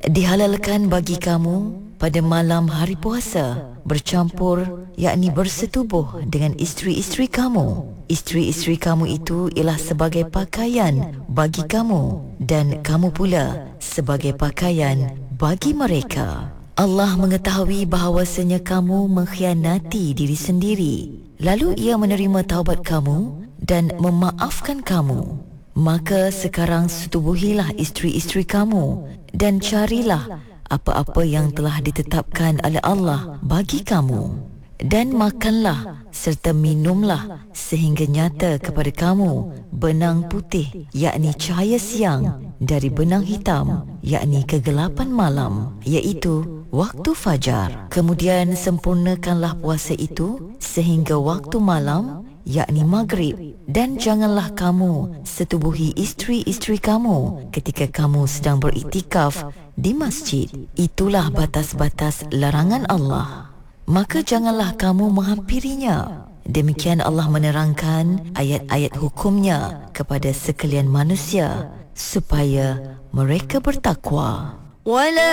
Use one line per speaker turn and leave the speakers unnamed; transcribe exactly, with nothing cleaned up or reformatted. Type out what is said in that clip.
Dihalalkan bagi kamu pada malam hari puasa bercampur, yakni bersetubuh dengan isteri-isteri kamu. Isteri-isteri kamu itu ialah sebagai pakaian bagi kamu, dan kamu pula sebagai pakaian bagi mereka. Allah mengetahui bahawasanya kamu mengkhianati diri sendiri, lalu ia menerima taubat kamu dan memaafkan kamu. Maka sekarang setubuhilah isteri-isteri kamu dan carilah apa-apa yang telah ditetapkan oleh Allah bagi kamu, dan makanlah serta minumlah sehingga nyata kepada kamu benang putih, yakni cahaya siang, dari benang hitam, yakni kegelapan malam, iaitu waktu fajar. Kemudian sempurnakanlah puasa itu sehingga waktu malam, yakni maghrib, dan janganlah kamu setubuhi isteri-isteri kamu ketika kamu sedang beriktikaf di masjid. Itulah batas-batas larangan Allah, maka janganlah kamu menghampirinya. Demikian Allah menerangkan ayat-ayat hukumnya kepada sekalian manusia supaya mereka bertakwa. Wala